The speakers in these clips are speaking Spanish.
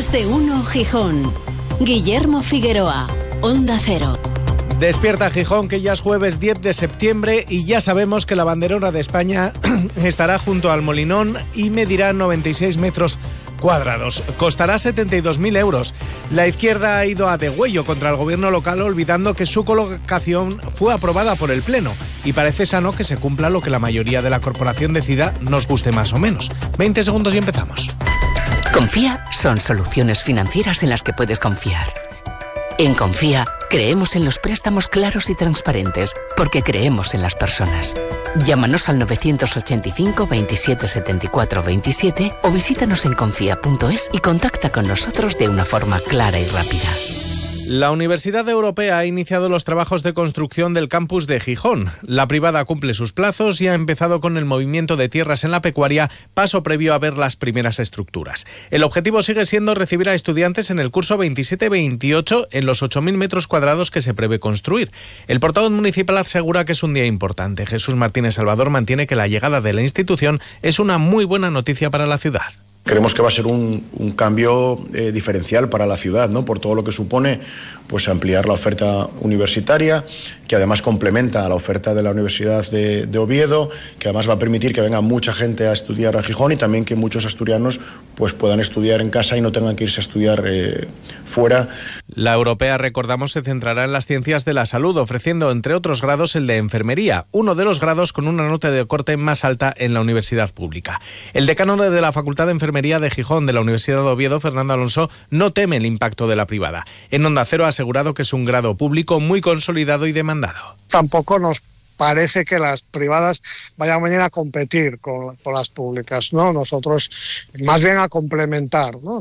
Más de uno Gijón. Guillermo Figueroa, Onda Cero. Despierta Gijón, que ya es jueves 10 de septiembre y ya sabemos que la banderora de España estará junto al Molinón y medirá 96 metros cuadrados. Costará 72.000 euros. La izquierda ha ido a degüello contra el gobierno local, olvidando que su colocación fue aprobada por el Pleno. Y parece sano que se cumpla lo que la mayoría de la corporación decida, nos guste más o menos. 20 segundos y empezamos. Confía son soluciones financieras en las que puedes confiar. En Confía, creemos en los préstamos claros y transparentes, porque creemos en las personas. Llámanos al 985 27 74 27 o visítanos en confía.es y contacta con nosotros de una forma clara y rápida. La Universidad Europea ha iniciado los trabajos de construcción del campus de Gijón. La privada cumple sus plazos y ha empezado con el movimiento de tierras en la pecuaria, paso previo a ver las primeras estructuras. El objetivo sigue siendo recibir a estudiantes en el curso 27-28 en los 8.000 metros cuadrados que se prevé construir. El portavoz municipal asegura que es un día importante. Jesús Martínez Salvador mantiene que la llegada de la institución es una muy buena noticia para la ciudad. Creemos que va a ser un cambio diferencial para la ciudad, ¿no? Por todo lo que supone pues ampliar la oferta universitaria, que además complementa a la oferta de la Universidad de Oviedo, que además va a permitir que venga mucha gente a estudiar a Gijón y también que muchos asturianos pues puedan estudiar en casa y no tengan que irse a estudiar fuera. La europea, recordamos, se centrará en las ciencias de la salud, ofreciendo entre otros grados el de enfermería, uno de los grados con una nota de corte más alta en la universidad pública. El decano de la Facultad de Enfermería de Gijón de la Universidad de Oviedo, Fernando Alonso, no teme el impacto de la privada. En Onda Cero ha asegurado que es un grado público muy consolidado y demandado. Tampoco nos parece que las privadas vayan mañana a competir con las públicas, ¿no? Nosotros más bien a complementar, ¿no?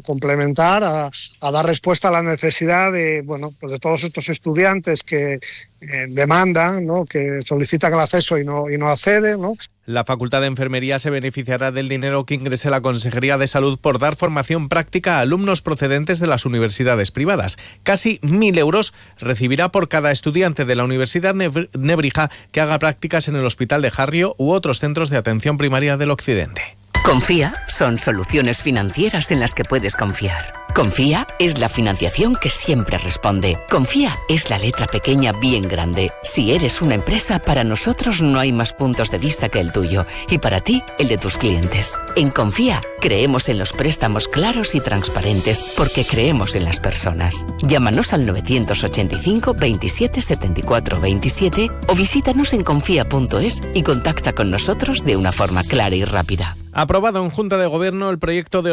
A dar respuesta a la necesidad de, pues de todos estos estudiantes que demandan, ¿no? Que solicitan el acceso y no acceden, ¿no? La Facultad de Enfermería se beneficiará del dinero que ingrese la Consejería de Salud por dar formación práctica a alumnos procedentes de las universidades privadas. Casi 1.000 euros recibirá por cada estudiante de la Universidad Nebrija que haga prácticas en el Hospital de Jarrio u otros centros de atención primaria del Occidente. Confía son soluciones financieras en las que puedes confiar. Confía es la financiación que siempre responde. Confía es la letra pequeña bien grande. Si eres una empresa, para nosotros no hay más puntos de vista que el tuyo y para ti, el de tus clientes. En Confía creemos en los préstamos claros y transparentes porque creemos en las personas. Llámanos al 985 27 74 27 o visítanos en confía.es y contacta con nosotros de una forma clara y rápida. Aprobado en Junta de Gobierno el proyecto de